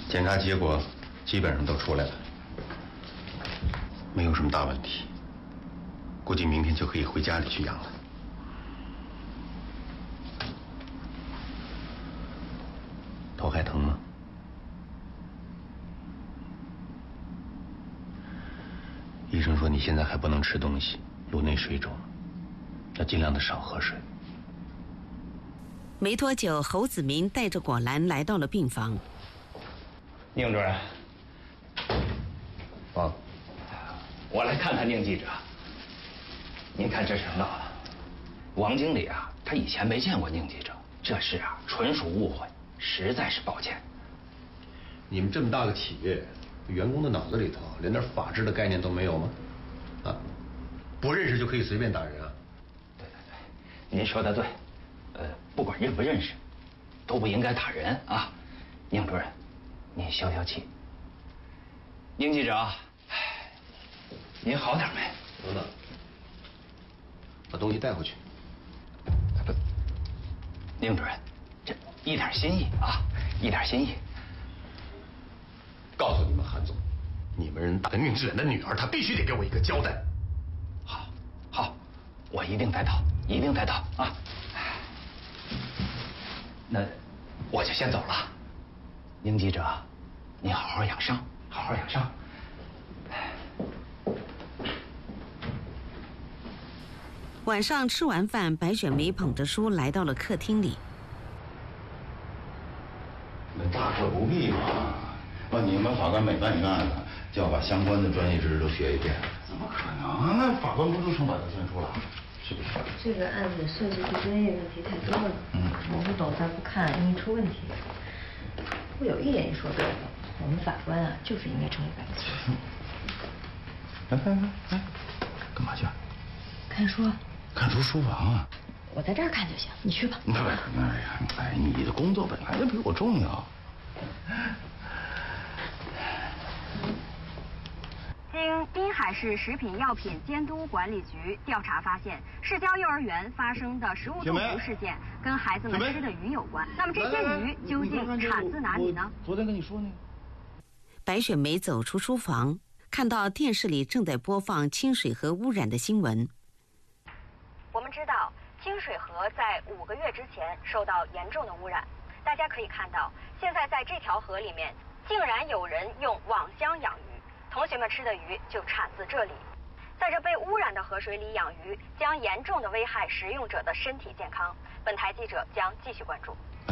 检查结果基本上都出来了，没有什么大问题，估计明天就可以回家里去养了。头还疼吗？医生说你现在还不能吃东西，颅内水肿，要尽量的少喝水。 没多久，侯子明带着果兰来到了病房。 宁主任，我来看看宁记者。您看这是闹的，王经理啊，他以前没见过宁记者，这事啊纯属误会，实在是抱歉。 你们这么大个企业，员工的脑子里头连点法治的概念都没有吗？啊，不认识就可以随便打人啊？ 对，您说的对，不管认不认识，都不应该打人啊。宁主任，您消消气。宁记者，您好点没？ 等等，把东西带回去。 不，宁主任，这一点心意啊，一点心意。 告诉你们韩总，你们人打宁志远的女儿，她必须得给我一个交代。 好，我一定带到，一定带到啊。那我就先走了。宁记者，您好好养伤，好好养伤。 晚上吃完饭，白雪梅捧着书来到了客厅里。 那大可不必嘛。你们法官每办一个案子，就要把相关的专业知识都学一遍。怎么可能啊？那法官不就成百科全书了？是不是？ 这个案子涉及的专业问题太多了。我不懂咱不看，容易出问题。不过有一点你说对了，我们法官啊，就是应该成为白痴。 来，干嘛去？ 看书。 看书房啊？ 我在这儿看就行，你去吧。 你的工作本来就比我重要。 经滨海市食品药品监督管理局调查发现，市郊幼儿园发生的食物中毒事件跟孩子们吃的鱼有关。那么这些鱼究竟产自哪里呢？ 昨天跟你说那个。 白雪梅走出书房，看到电视里正在播放清水河污染的新闻。 我们知道，清水河在5个月之前受到严重的污染。大家可以看到，现在在这条河里面，竟然有人用网箱养鱼。同学们吃的鱼就产自这里，在这被污染的河水里养鱼，将严重的危害食用者的身体健康。本台记者将继续关注。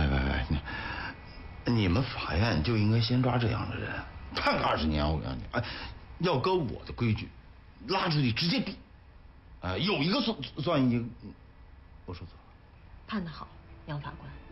你们法院就应该先抓这样的人，判个20年，我告诉你，要搁我的规矩，拉出去直接毙，有一个算一个。我说错了。 判得好，杨法官。